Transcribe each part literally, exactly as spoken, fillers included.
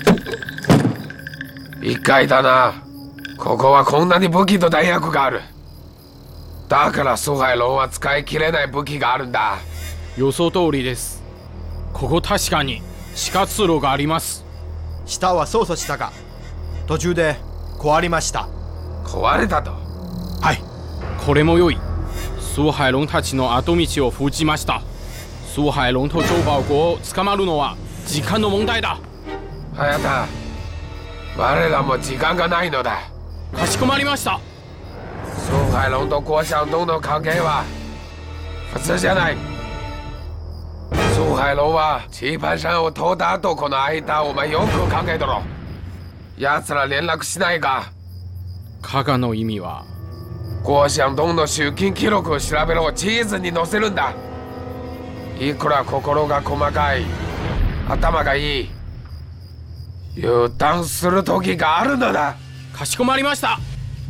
意外だな。ここはこんなに武器と弾薬がある。だから蘇海龍は使い切れない武器があるんだ。 予想通りです。ここ確かに地下通路があります。 下は操作したが途中で壊れました。 壊れたと。 はい、これも良い。蘇海龍たちの後道を封じました。蘇海龍と周保国を捕まるのは時間の問題だ。 早田、我らも時間がないのだ。 かしこまりました。 蘇海龍と郭祥東の関係は普通じゃない。蘇海龍は棋盤山を通った後、この間お前よく考えとろ。奴ら連絡しないか。 加賀の意味は、 郭祥東の集金記録を調べろ。地図に載せるんだ。いくら心が細かい、頭がいい、油断する時があるのだ。 かしこまりました。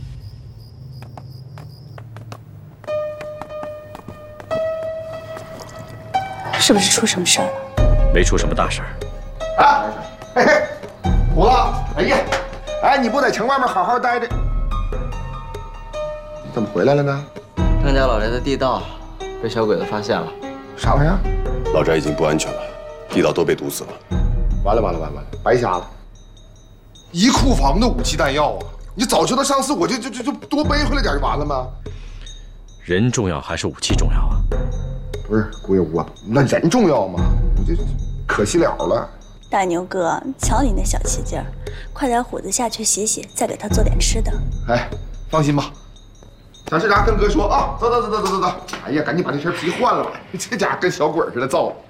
是不是出什么事儿了？ 没出什么大事儿。 啊，嘿嘿，虎子，哎呀，哎，你不在城外面好好待着，怎么回来了呢？ 张家老宅的地道被小鬼子发现了。 啥玩意儿？ 老宅已经不安全了，地道都被堵死了。 完了完了完了完了，白瞎了！一库房的武器弹药啊！你早知道上次我就就就就多背回来点就完了吗？ 人重要还是武器重要啊？ 不是顾月屋啊，那人重要吗？我这可惜了了。 大牛哥，瞧你那小气劲儿，快点虎子下去洗洗，再给他做点吃的。 哎，放心吧，想吃啥跟哥说啊！走走走走走走走！哎呀，赶紧把这身皮换了吧，这家伙跟小鬼似的造。